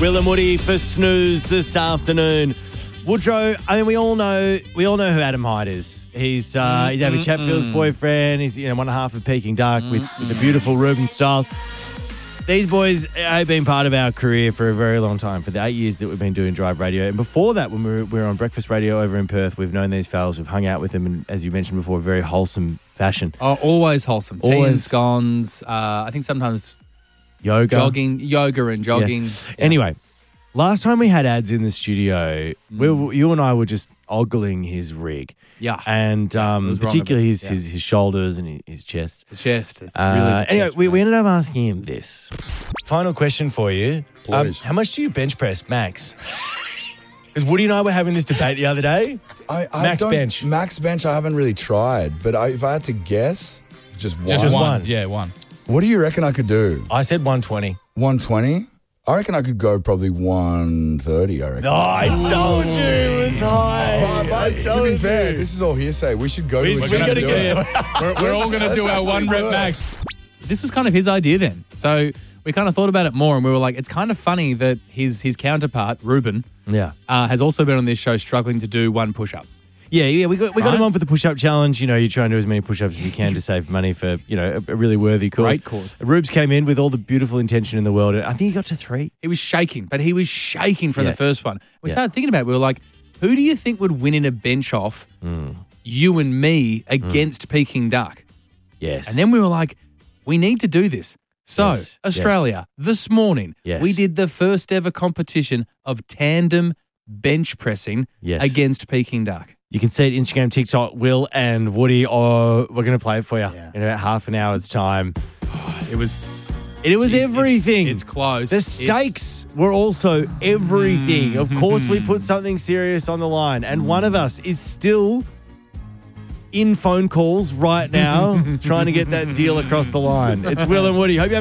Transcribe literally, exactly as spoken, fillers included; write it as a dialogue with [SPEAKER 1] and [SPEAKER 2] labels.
[SPEAKER 1] Will and Woody for Snooze this afternoon. Woodrow, I mean, we all know we all know who Adam Hyde is. He's uh, he's Abby Chatfield's boyfriend. He's you know one half of Peking Duck with, with the beautiful Ruben Stiles. These boys have been part of our career for a very long time, for the eight years that we've been doing Drive Radio. And before that, when we were, we were on Breakfast Radio over in Perth, we've known these fellas. We've hung out with them, and as you mentioned before, very wholesome fashion.
[SPEAKER 2] Oh, always wholesome. Tea
[SPEAKER 1] Always.
[SPEAKER 2] and scones. Uh, I think sometimes
[SPEAKER 1] Yoga.
[SPEAKER 2] jogging, yoga and jogging.
[SPEAKER 1] Yeah.
[SPEAKER 2] Yeah.
[SPEAKER 1] Anyway, last time we had ads in the studio, we were, you and I were just ogling his rig.
[SPEAKER 2] Yeah.
[SPEAKER 1] And um,
[SPEAKER 2] was wrong of
[SPEAKER 1] particularly
[SPEAKER 2] us.
[SPEAKER 1] his,
[SPEAKER 2] Yeah.
[SPEAKER 1] his his shoulders and his, his chest.
[SPEAKER 2] The chest. It's
[SPEAKER 1] Uh,
[SPEAKER 2] really the
[SPEAKER 1] anyway,
[SPEAKER 2] chest,
[SPEAKER 1] we, we
[SPEAKER 2] mate.
[SPEAKER 1] ended up asking him this. Final question for you. Um,
[SPEAKER 3] Please.
[SPEAKER 1] how much do you bench press, Max? Because Woody and I were having this debate the other day.
[SPEAKER 3] I, I
[SPEAKER 1] Max
[SPEAKER 3] don't-
[SPEAKER 1] bench.
[SPEAKER 3] Max bench, I haven't really tried, but I, if I had to guess, just one.
[SPEAKER 1] Just one.
[SPEAKER 4] Yeah, one.
[SPEAKER 3] What do you reckon I could do?
[SPEAKER 1] I said one twenty.
[SPEAKER 3] one twenty? I reckon I could go probably one thirty, I reckon.
[SPEAKER 1] Oh, I told you it was high.
[SPEAKER 3] But- but
[SPEAKER 1] I
[SPEAKER 3] to
[SPEAKER 1] told
[SPEAKER 3] be fair,
[SPEAKER 1] you.
[SPEAKER 3] this is all hearsay. We should go
[SPEAKER 1] We-
[SPEAKER 3] to a
[SPEAKER 1] we're
[SPEAKER 3] gym
[SPEAKER 1] gonna
[SPEAKER 3] and do
[SPEAKER 1] get
[SPEAKER 3] it.
[SPEAKER 1] it.
[SPEAKER 4] We're, we're all going to
[SPEAKER 3] That's
[SPEAKER 4] do our
[SPEAKER 3] actually
[SPEAKER 4] one rep
[SPEAKER 3] work.
[SPEAKER 4] max.
[SPEAKER 2] This was kind of his idea then. So we kind of thought about it more and we were like, it's kind of funny that his his counterpart, Ruben,
[SPEAKER 1] Yeah.
[SPEAKER 2] uh, has also been on this show struggling to do one push-up.
[SPEAKER 1] Yeah, yeah, we got we got
[SPEAKER 2] Right.
[SPEAKER 1] him on for the push-up challenge. You know, you try and do as many push-ups as you can to save money for, you know, a, a really worthy cause.
[SPEAKER 2] Great cause.
[SPEAKER 1] Rubes came in with all the beautiful intention in the world. I think he got to three.
[SPEAKER 2] He was shaking, but he was shaking from
[SPEAKER 1] Yeah.
[SPEAKER 2] the first one. We
[SPEAKER 1] Yeah.
[SPEAKER 2] started thinking about it. We were like, who do you think would win in a bench off, you and me, against Peking Duck?
[SPEAKER 1] Yes.
[SPEAKER 2] And then we were like, we need to do this. So,
[SPEAKER 1] Yes,
[SPEAKER 2] Australia, this morning,
[SPEAKER 1] Yes.
[SPEAKER 2] we did the first ever competition of tandem bench pressing
[SPEAKER 1] Yes.
[SPEAKER 2] against Peking Duck.
[SPEAKER 1] You can see it Instagram, TikTok, Will and Woody, or we're going to play it for you
[SPEAKER 2] Yeah.
[SPEAKER 1] in about half an hour's time.
[SPEAKER 2] It was
[SPEAKER 1] It was
[SPEAKER 2] It's-
[SPEAKER 1] everything.
[SPEAKER 2] It's, close.
[SPEAKER 1] The
[SPEAKER 2] It's-
[SPEAKER 1] stakes were also everything. Of course, we put something serious on the line, and one of us is still in phone calls right now trying to get that deal across the line. It's Will and Woody. Hope you have